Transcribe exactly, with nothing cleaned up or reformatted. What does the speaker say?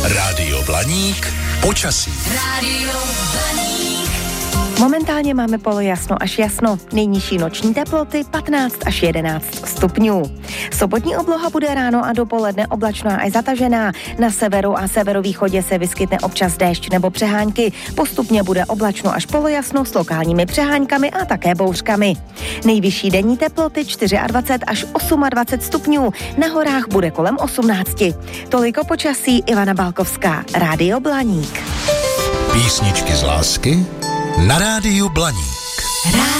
Rádio Blaník počasí. Rádio Blaník. Momentálně máme polojasno až jasno. Nejnižší noční teploty patnáct až jedenáct stupňů. Sobotní obloha bude ráno a dopoledne oblačná až zatažená. Na severu a severovýchodě se vyskytne občas déšť nebo přehánky. Postupně bude oblačno až polojasno s lokálními přeháňkami a také bouřkami. Nejvyšší denní teploty dvacet čtyři až dvacet osm stupňů. Na horách bude kolem osmnáct. Toliko počasí, Ivana Balkovská, Rádio Blaník. Písničky z lásky na Rádiu Blaník.